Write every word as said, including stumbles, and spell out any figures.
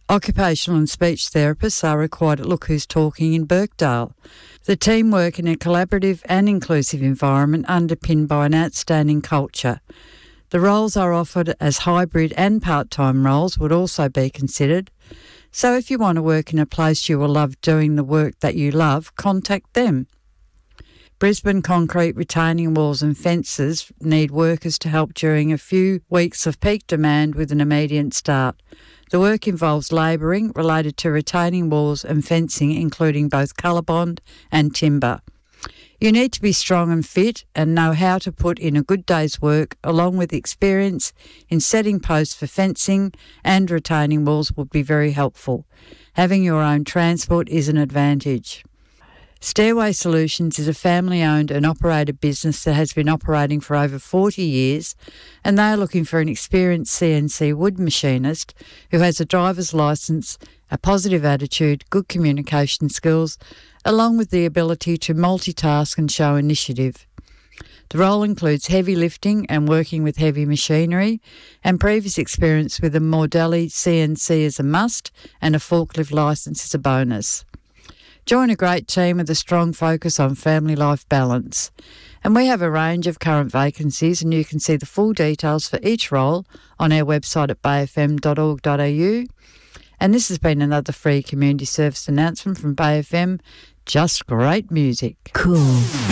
Occupational and speech therapists are required at Look Who's Talking in Birkdale. The team work in a collaborative and inclusive environment underpinned by an outstanding culture. The roles are offered as hybrid and part-time roles would also be considered. So if you want to work in a place you will love doing the work that you love, contact them. Brisbane Concrete Retaining Walls and Fences need workers to help during a few weeks of peak demand with an immediate start. The work involves labouring related to retaining walls and fencing, including both ColourBond and timber. You need to be strong and fit and know how to put in a good day's work, along with experience in setting posts for fencing and retaining walls would be very helpful. Having your own transport is an advantage. Stairway Solutions is a family-owned and operated business that has been operating for over forty years, and they are looking for an experienced C N C wood machinist who has a driver's licence, a positive attitude, good communication skills, along with the ability to multitask and show initiative. The role includes heavy lifting and working with heavy machinery, and previous experience with a Mordelli C N C is a must, and a forklift licence is a bonus. Join a great team with a strong focus on family life balance. And we have a range of current vacancies, and you can see the full details for each role on our website at bay f m dot org dot a u. And this has been another free community service announcement from Bay F M. Just great music. Cool.